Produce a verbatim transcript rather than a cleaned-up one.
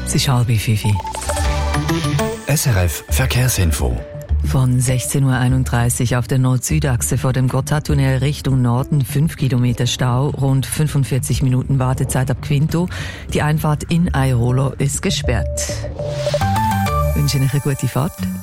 Es ist halb fünf. S R F Verkehrsinfo. Von sechzehn Uhr einunddreißig auf der Nord-Süd-Achse vor dem Gotthardtunnel Richtung Norden fünf Kilometer Stau, rund fünfundvierzig Minuten Wartezeit ab Quinto. Die Einfahrt in Airolo ist gesperrt. Ich wünsche Ihnen eine gute Fahrt.